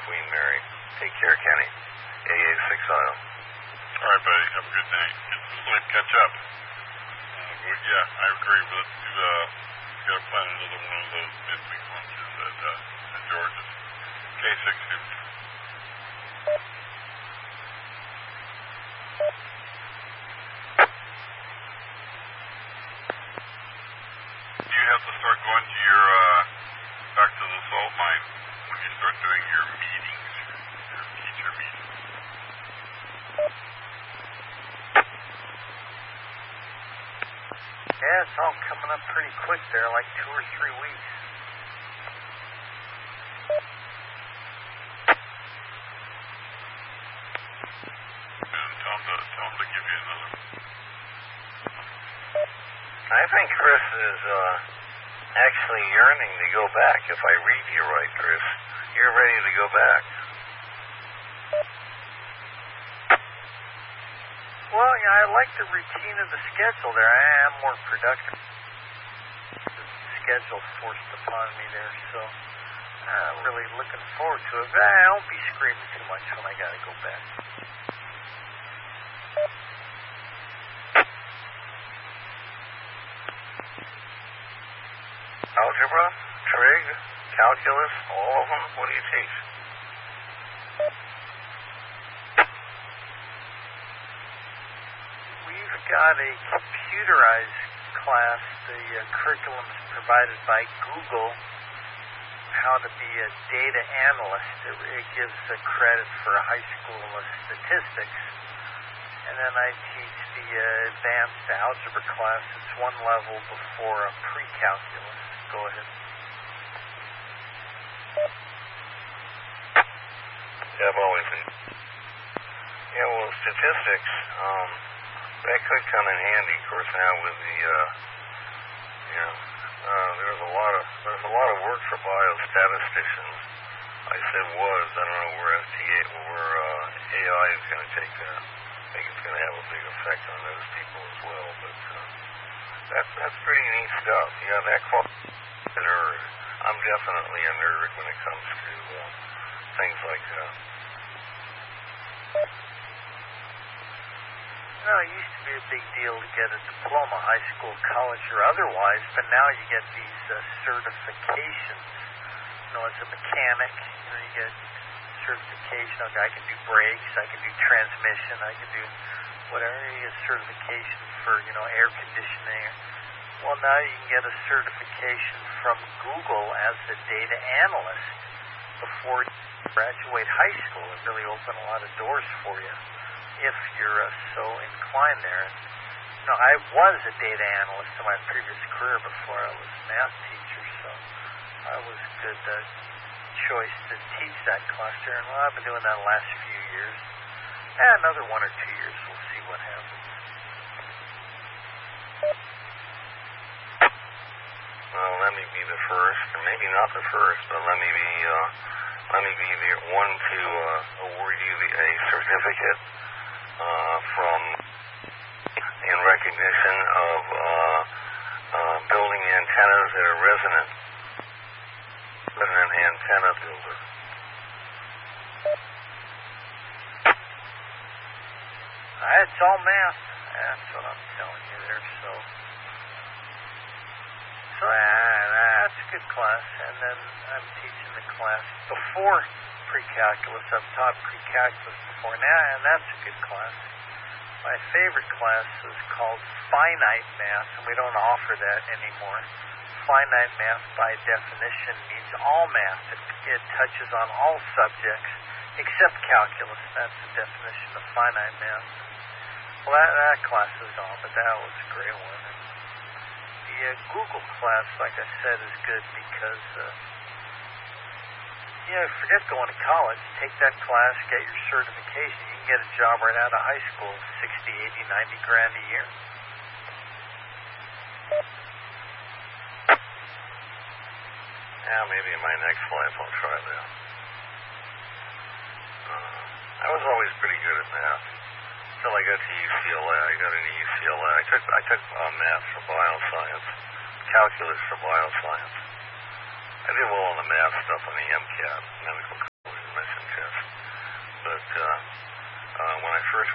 Queen Mary. Take care, Kenny. AA6 Isle. All right, buddy. Have a good night. Get some sleep. Catch up. Yeah, I agree with you. Got to plan another one of those midweek lunches at George's. K6. You have to start going to your back to the salt mine when you start doing your meetings, your teacher meetings. Yeah, it's all coming up pretty quick there, like 2 or 3 weeks. And tell him to give you another. I think Chris is actually yearning to go back. If I read you right, Chris, you're ready to go back. Well, yeah, I like the routine of the schedule there. I am more productive. The schedule's forced upon me there, so I'm really looking forward to it. But I don't be screaming too much when I gotta go back. Algebra, trig, calculus, all of them? What do you teach? We've got a computerized class. The curriculum is provided by Google, how to be a data analyst. It gives credit for high school statistics. And then I teach the advanced algebra class. It's one level before a pre-calculus. Go ahead. Yeah, I've always been. Yeah, well, statistics, that could come in handy, of course, now with the, there's a lot of work for biostatisticians. I said was, I don't know where AI is going to take that. I think it's going to have a big effect on those people as well, but that's pretty neat stuff. Yeah, that I'm definitely a nerd when it comes to things like that. No, it used to be a big deal to get a diploma, high school, college, or otherwise, but now you get these certifications. As a mechanic, you get certification. Okay, I can do brakes, I can do transmission, I can do whatever. You get certification for, air conditioning. Well, now you can get a certification from Google as a data analyst before you graduate high school. It really opened a lot of doors for you if you're so inclined there. I was a data analyst in my previous career before I was a math teacher, so I was a good choice to teach that class there. And I've been doing that the last few years. Another 1 or 2 years, we'll see what happens. Well, let me be the first, or maybe not the first, but let me be the one to award you a certificate from in recognition of building antennas that are resonant antenna builder. It's all math. That's what I'm telling you there. So that's a good class. And then I'm teaching the class before pre-calculus. I've taught pre-calculus before now, and that's a good class. My favorite class is called finite math, and we don't offer that anymore. Finite math, by definition, means all math. It touches on all subjects except calculus. That's the definition of finite math. Well, that class is gone, but that was a great one. And the Google class, like I said, is good because forget going to college. Take that class, get your certification. You can get a job right out of high school, 60, 80, 90 grand a year. Yeah, maybe in my next life I'll try that. I was always pretty good at math. Until I got to UCLA. I got into UCLA. I took math for bioscience, calculus for bioscience. I did well on the math stuff on the MCAT, medical college in Mission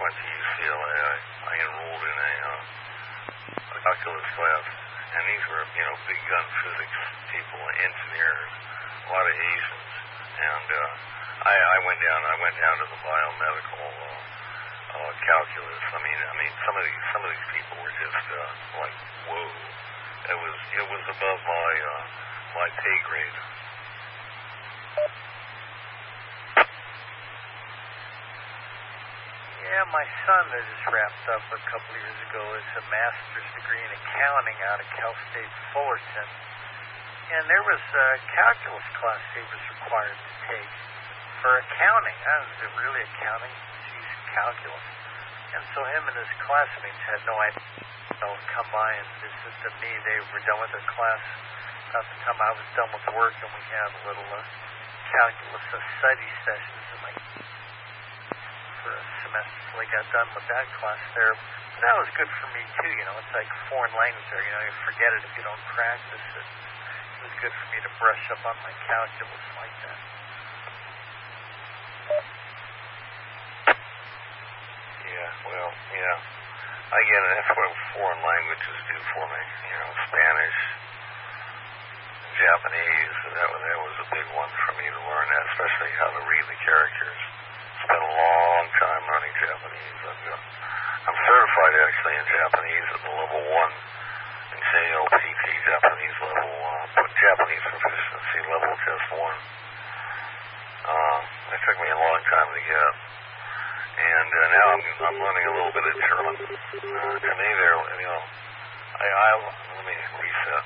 went to UCLA, I enrolled in a calculus class, and these were, big gun physics people, engineers, a lot of Asians, and I went down to the biomedical calculus. I mean, some of these people were just like, whoa. It was above my pay grade. Yeah, my son that just wrapped up a couple of years ago is a master's degree in accounting out of Cal State Fullerton. And there was a calculus class he was required to take for accounting. Is it really accounting? Geez, calculus. And so him and his classmates had no idea. They'll come by and visit to me. They were done with their class about the time I was done with work, and we had a little calculus study sessions for a semester. So they got done with that class there. But that was good for me too. It's like foreign language there. You forget it if you don't practice it. It was good for me to brush up on my calculus like that. Yeah. I get it. That's what foreign languages do for me. Spanish, Japanese. That was a big one for me to learn that, especially how to read the characters. Spent a long time learning Japanese. I'm certified actually in Japanese at the level 1 in JLPT, Japanese level 1, Japanese proficiency level test 1. It took me a long time to get. And now I'm learning a little bit of German. To me, let me reset.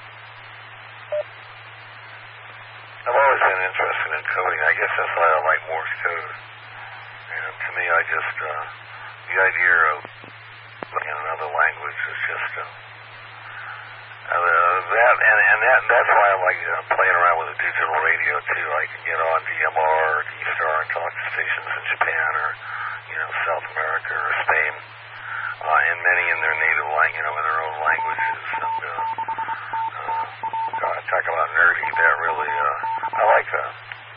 I've always been interested in coding. I guess that's why I like Morse code. And to me, the idea of in another language is just that's why I like playing around with the digital radio too. I can get on DMR or D-Star and talk to stations in Japan or South America or Spain, and many in their native language, in their own languages. And talk about nerdy. That really, I like that.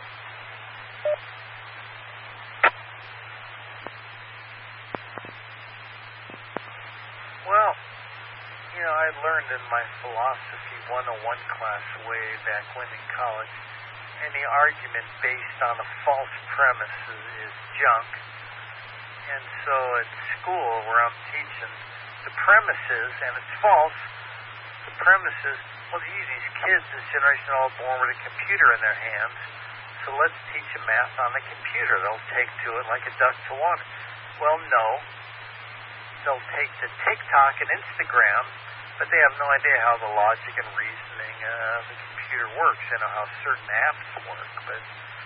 Well, I learned in my philosophy 101 class way back when in college, any argument based on a false premise is junk. And so at school where I'm teaching, the premise is, and it's false, the premise is, well, these kids, this generation, are all born with a computer in their hands, so let's teach them math on the computer. They'll take to it like a duck to water. Well, no. They'll take to TikTok and Instagram, but they have no idea how the logic and reasoning of the computer works. They know how certain apps work, but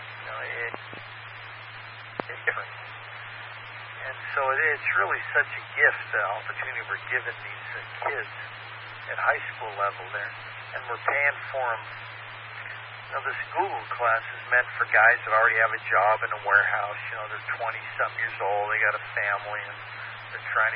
it's different. And so it's really such a gift, the opportunity we're giving these kids at high school level there, and we're paying for them. This Google class is meant for guys that already have a job in a warehouse. They're 20-something years old, they got a family, and they're trying to.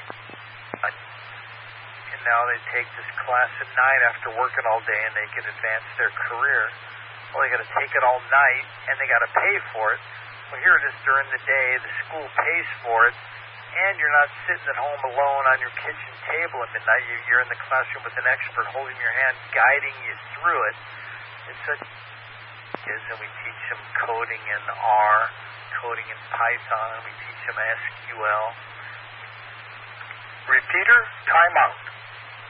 And now they take this class at night after working all day, and they can advance their career. Well, they got to take it all night, and they got to pay for it. Well, here it is during the day. The school pays for it, and you're not sitting at home alone on your kitchen table at midnight. You're in the classroom with an expert holding your hand, guiding you through it. It's such and we teach them coding in R, coding in Python. We teach them SQL. Repeater, time out.